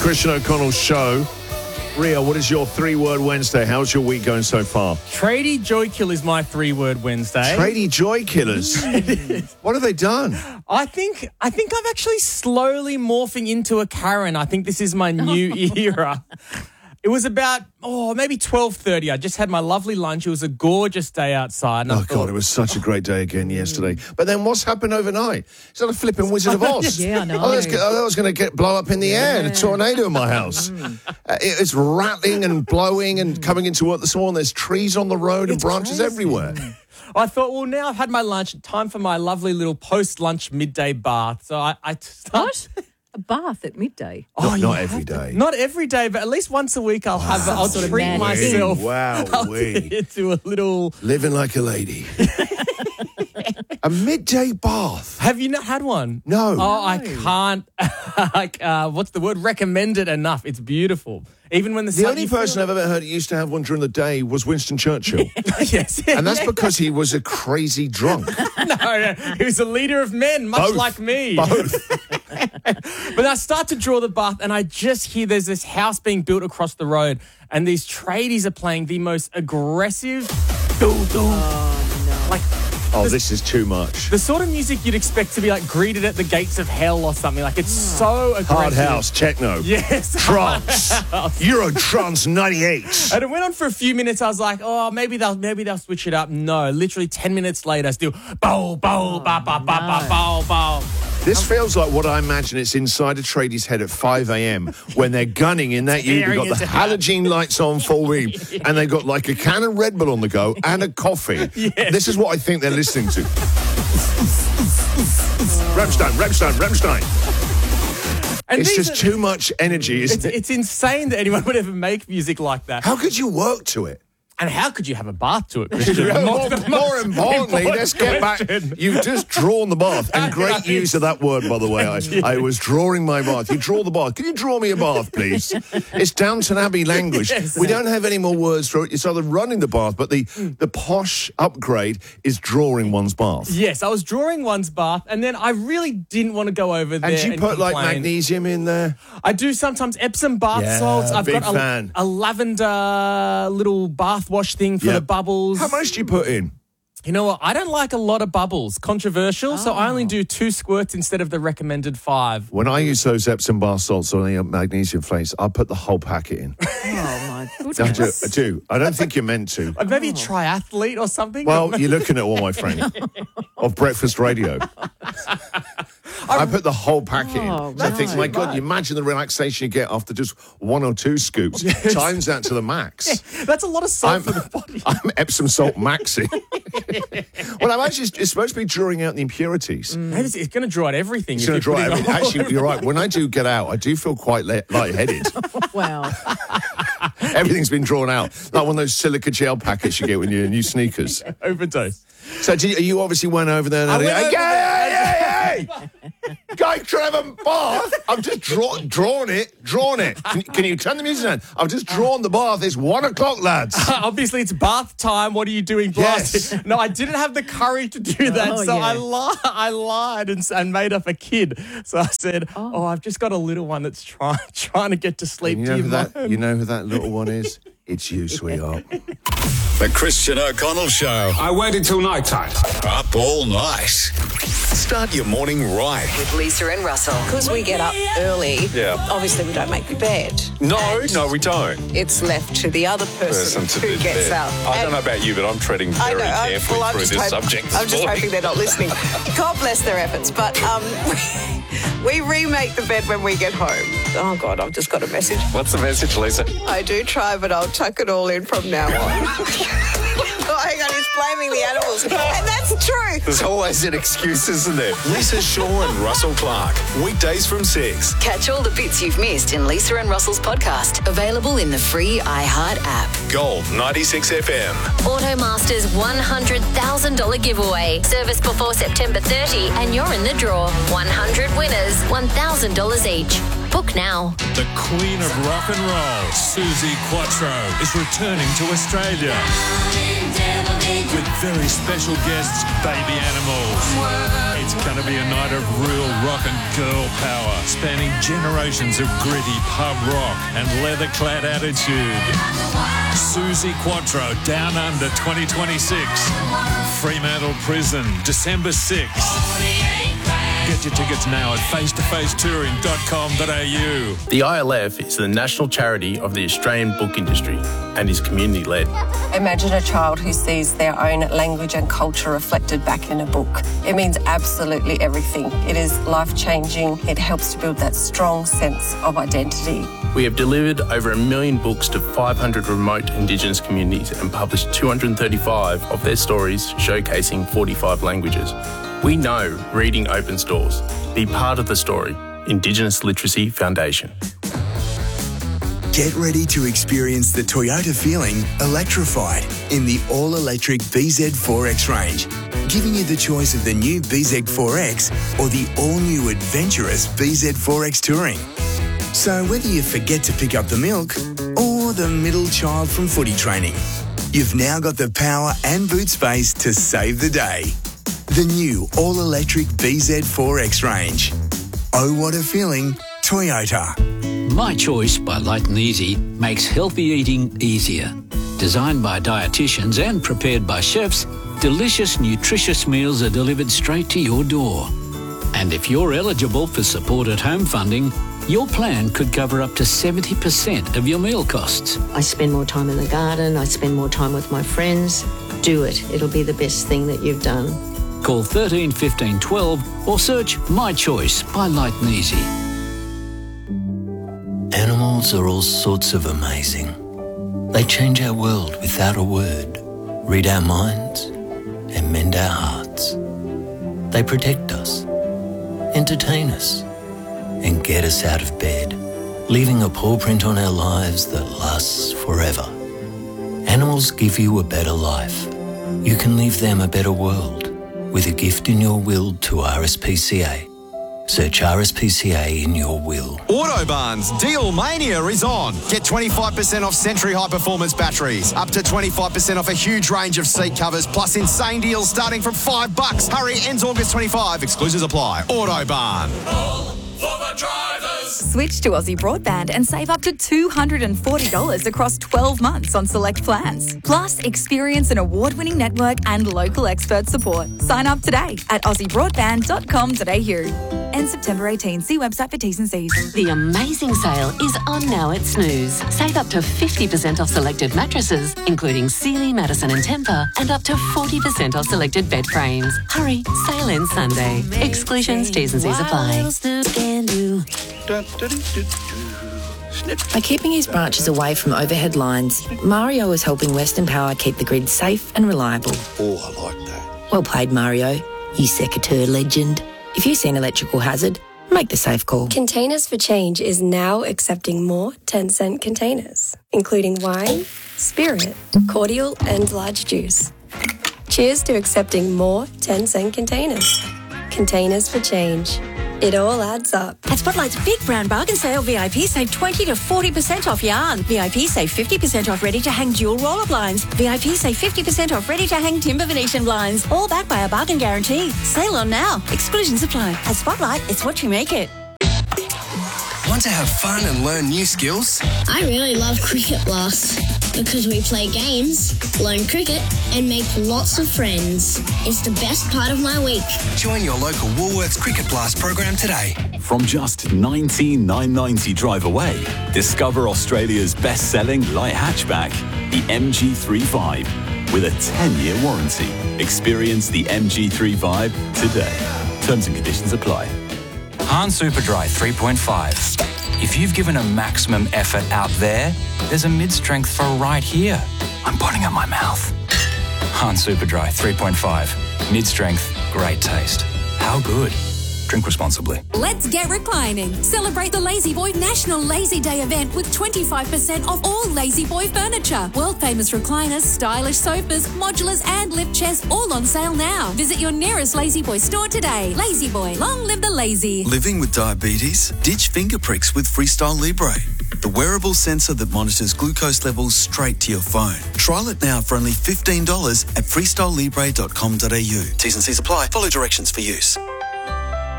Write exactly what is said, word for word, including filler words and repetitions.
Christian O'Connell Show. Ria, what is your three-word Wednesday? How's your week going so far? Tradie Joy Kill is my three-word Wednesday. Tradie Joy Killers? What have they done? I think I think I'm actually slowly morphing into a Karen. I think this is my new era. It was about, oh, maybe twelve thirty. I just had my lovely lunch. It was a gorgeous day outside. And Oh, I thought, God, it was such a great day again yesterday. But then what's happened overnight? It's like a flipping Wizard of Oz. Yeah, I know. Oh, that's, oh, that was going to get blow up in the air in a tornado in my house. Uh, it, it's rattling and blowing and coming into work this morning. There's trees on the road and It's branches crazy. everywhere. I thought, well, now I've had my lunch. Time for my lovely little post-lunch midday bath. So I, I start. What? A bath at midday. Oh, Not, you not have every to- day. Not every day, but at least once a week I'll have. I'll Sort of treat mad. myself. Wow, I'll wee. get into a little. Living like a lady. A midday bath. Have you not had one? No. Oh, I can't. like, uh, what's the word? Recommend it enough. It's beautiful. Even when the The sun, only you person feel- I've ever heard who used to have one during the day was Winston Churchill. yes, And that's because he was a crazy drunk. no, no, he was a leader of men, much Both. like me. Both. But I start to draw the bath, and I just hear there's this house being built across the road, and these tradies are playing the most aggressive, doo doo, like Oh, this is too much. the sort of music you'd expect to be like greeted at the gates of hell or something. Like it's so aggressive. Hard house, techno. Yes. Trance. Euro Trance ninety-eight. And it went on for a few minutes. I was like, oh, maybe they'll maybe they'll switch it up. No, literally ten minutes later, still bow, bow, ba, ba, ba, ba, bow, bow. This feels like what I imagine it's inside a tradie's head at five a.m. when they're gunning in that unit. They've got the into halogen lights on full beam and they've got like a can of Red Bull on the go and a coffee. Yes. This is what I think they're listening to. Rammstein, Rammstein, Rammstein. And It's these just are- too much energy, isn't It's, it? it's insane that anyone would ever make music like that. How could you work to it? And how could you have a bath to it, Christian? more, the more most importantly, important let's get back. question. You've just drawn the bath. And great Nice. use of that word, by the way. I, I was drawing my bath. You draw the bath. Can you draw me a bath, please? It's Downton Abbey language. Yes. We don't have any more words for it. It's either running the bath, but the, the posh upgrade is drawing one's bath. Yes, I was drawing one's bath, and then I really didn't want to go over there. And you put like complain. magnesium in there? I do sometimes Epsom bath Yeah, salts. I've big got a, fan. a lavender little bath wash thing for Yep. the bubbles. How much do you put in? You know what? I don't like a lot of bubbles. Controversial, so I only do two squirts instead of the recommended five. When I use those Epsom bath salts on the magnesium flakes, I put the whole packet in. Oh, my I do. goodness. I do. I don't think you're meant to. Like maybe a triathlete or something. Well, you're looking at all my friend of breakfast radio. I put the whole packet Oh, in. So I think, right. my God, you imagine the relaxation you get after just one or two scoops. Times that to the max. that's a lot of salt I'm, for the body. I'm Epsom salt maxing. Well, I'm actually, it's supposed to be drawing out the impurities. Maybe it's, it's going to draw out everything. It's if going to you draw put out it everything. all. Actually, you're right. When I do get out, I do feel quite li- lightheaded. Wow. Everything's been drawn out. Like one of those silica gel packets you get when you're in new sneakers. Overdose. So did you, you obviously went over there and I had a- went over hey, hey, hey, hey! Guy Trevor Bath. I've just draw, drawn it, drawn it. Can, can you turn the music down? I've just drawn the bath. It's one o'clock, lads. Obviously, it's bath time. What are you doing, Yes. Blast? No, I didn't have the courage to do that, Oh, so yeah. I lied. I lied and, s- and made up a kid. So I said, "Oh, Oh. I've just got a little one that's trying trying to get to sleep." You Do know you who that? mind? You know who that little one is? It's you, sweetheart. The Christian O'Connell Show. I waited till night time. Up all night. Start your morning right. With Lisa and Russell. Because we get up early, Yeah. obviously we don't make the bed. No, And no, we don't. It's left to the other person, Person to who do gets that. up. I don't And know about you, but I'm treading I very know, I'm- carefully well, I'm through just this hope- subject. this I'm just morning. hoping they're not listening. God bless their efforts. But um, we, we remake the bed when we get home. Oh, God, I've just got a message. What's the message, Lisa? I do try, but I'll tuck it all in from now on. Oh, hang on, he's blaming the animals. And that's true. There's always an excuse, isn't there? Lisa Shaw and Russell Clark. Weekdays from six. Catch all the bits you've missed in Lisa and Russell's podcast. Available in the free iHeart app. Gold ninety-six F M. Automaster's one hundred thousand dollars giveaway. Service before September thirtieth and you're in the draw. one hundred winners, one thousand dollars each. Book now. The Queen of Rock and Roll, Susie Quattro, is returning to Australia. with very special guests, Baby Animals. It's going to be a night of real rock and girl power, spanning generations of gritty pub rock and leather-clad attitude. Susie Quattro, Down Under twenty twenty-six. Fremantle Prison, December sixth. Get your tickets now at face to face touring dot com dot a u. The I L F is the national charity of the Australian book industry and is community-led. Imagine a child who sees their own language and culture reflected back in a book. It means absolutely everything. It is life-changing. It helps to build that strong sense of identity. We have delivered over a million books to five hundred remote Indigenous communities and published two hundred thirty-five of their stories showcasing forty-five languages. We know reading opens doors. Be part of the story. Indigenous Literacy Foundation. Get ready to experience the Toyota feeling electrified in the all-electric B Z four X range, giving you the choice of the new B Z four X or the all-new adventurous B Z four X Touring. So whether you forget to pick up the milk or the middle child from footy training, you've now got the power and boot space to save the day. The new all-electric B Z four X range. Oh, what a feeling, Toyota. My Choice by Light and Easy makes healthy eating easier. Designed by dietitians and prepared by chefs, delicious, nutritious meals are delivered straight to your door. And if you're eligible for support at home funding, your plan could cover up to seventy percent of your meal costs. I spend more time in the garden, I spend more time with my friends. Do it. It'll be the best thing that you've done. Call thirteen fifteen twelve or search My Choice by Light and Easy. Animals are all sorts of amazing. They change our world without a word, read our minds, and mend our hearts. They protect us, entertain us, and get us out of bed, leaving a paw print on our lives that lasts forever. Animals give you a better life. You can leave them a better world with a gift in your will to R S P C A. Search R S P C A in your will. Autobarn's Deal Mania is on. Get twenty-five percent off Century High Performance batteries, up to twenty-five percent off a huge range of seat covers, plus insane deals starting from five bucks. Hurry, ends August twenty-fifth. Exclusions apply. Autobarn. Switch to Aussie Broadband and save up to two hundred forty dollars across twelve months on select plans. Plus, experience an award-winning network and local expert support. Sign up today at aussie broadband dot com dot a u. End September eighteenth. See website for T's and C's. The amazing sale is on now at Snooze. Save up to fifty percent off selected mattresses, including Sealy, Madison and Tempur, and up to forty percent off selected bed frames. Hurry, sale ends Sunday. Exclusions, T's and C's apply. By keeping his branches away from overhead lines, Mario is helping Western Power keep the grid safe and reliable. Oh, I like that. Well played, Mario. You secateur legend. If you see an electrical hazard, make the safe call. Containers for Change is now accepting more ten cent containers, including wine, spirit, cordial, and large juice. Cheers to accepting more ten cent containers. Containers for Change. It all adds up. At Spotlight's Big Brown Bargain Sale, V I P save twenty to forty percent off yarn. V I P save fifty percent off ready-to-hang dual roller blinds. V I P save fifty percent off ready-to-hang timber Venetian blinds. All backed by a bargain guarantee. Sale on now. Exclusions apply. At Spotlight, it's what you make it. Want to have fun and learn new skills? I really love Cricket Blast because we play games, learn cricket, and make lots of friends. It's the best part of my week. Join your local Woolworths Cricket Blast program today. From just nineteen thousand nine hundred ninety drive away, discover Australia's best-selling light hatchback, the M G thirty-five, with a ten-year warranty. Experience the M G thirty-five today. Terms and conditions apply. Han Superdry three point five. If you've given a maximum effort out there, there's a mid-strength for right here. I'm putting up my mouth. Han Superdry three point five. Mid-strength, great taste. How good? Drink responsibly. Let's get reclining. Celebrate the Lazy Boy National Lazy Day event with twenty-five percent off all Lazy Boy furniture. World famous recliners, stylish sofas, modulars and lift chairs all on sale now. Visit your nearest Lazy Boy store today. Lazy Boy, long live the lazy. Living with diabetes? Ditch finger pricks with Freestyle Libre, the wearable sensor that monitors glucose levels straight to your phone. Trial it now for only fifteen dollars at freestyle libre dot com dot a u. T's and C's apply. Follow directions for use.